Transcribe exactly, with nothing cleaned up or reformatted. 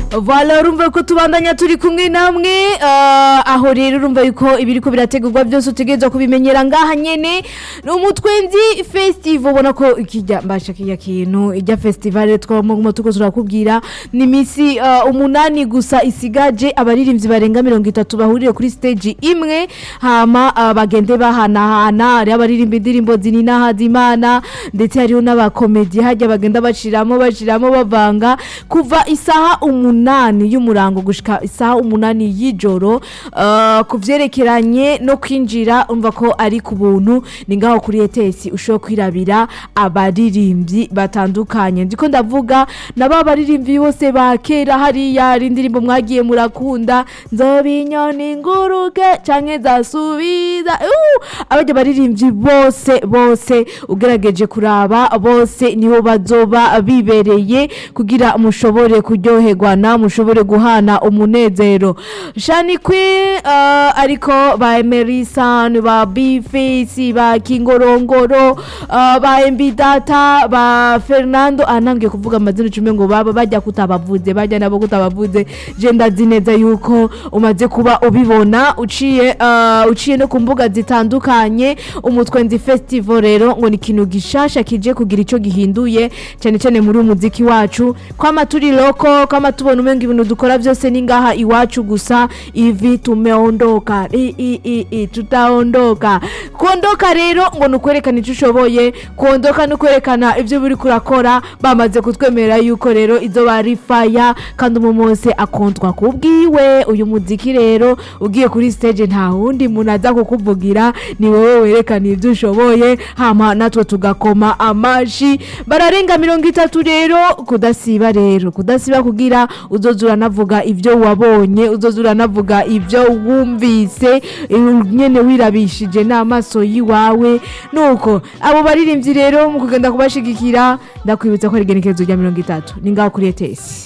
Voilà urumva ko tubandanya turi kumwe namwe uh, aho rero urumva yuko ibiriko birategurwa byose utegerezwa kubimenyera ngaha nyene no mutwenzi festival ubona ko ikijya mbasha kiya kintu ijya festival twamo tuko turakubwira ni misi uh, umunani gusa isigaje abaririmbyi barenga mirongo itatu bahurire kuri stage imwe hama uh, bagende bahanahana ari abaririmba indirimbo zinina hadimana ndetse hariho n'abakomedi hajya bagenda bashiramo bashiramo bavanga kuva isaha umunani y'umurango gushika isaha umunani y'ijoro uh, kuvyerekeranye no kwinjira umva ko ari ku buntu ni ngaho kuri E T S ushobora kwirabira abaririmbyi batandukanye ndiko ndavuga naba baririmbyi bose bakera hari ya indirimbo mwagiye murakunda nzobinyoni nguruke canke zasubiza uh, abaje baririmbyi bose bose ugerageje kuraba bose niho bazoba bibereye kugira mushobore kuryoherwa na mushobore guhana umunezero Shani Queen uh, ariko ba Melissa ba B-Face ba Kingorongoro uh, ba M B Data ba Fernando anambye kuvuga amazina cumi ngo baba bajya kutabavuze bajya nabo kutabavuze je ndazineza yuko umaze kuba ubibona uciye uh, uciye no kumbuga zitandukanye umutwenzi festival rero ngo ni kintu gishasha kije kugira ico gihinduye cyane cyane muri umuziki wacu kwama turi loko kwama tubona umenga ibintu dukora byose ni ngaha iwacu gusa ivi tumeondoka i i i, i tutaondoka kuondoka rero ngo nukwerekana ico ushoboye kuondoka nukwerekana ivyo buri kurakora bamaze kutwemera yuko rero izo bari fire kandi umumose akontwa kubwiwe uyu muziki rero ugiye kuri stage nta wundi munaza kukuvugira ni wowe werekana ivyo ushoboye hama natwe tugakoma amashi bararenga mirongo itatu rero kudasiba rero kudasiba kugira uzozura navuga ivyo wabonye uzozura navuga ivyo wumvise nyene wirabishije n'amaso yiwawe nuko abo baririmbyi rero mu kugenda kubashigikira ndakwibutsa ko ari genekezo rya mirongo itatu ni ngaho kuri E T S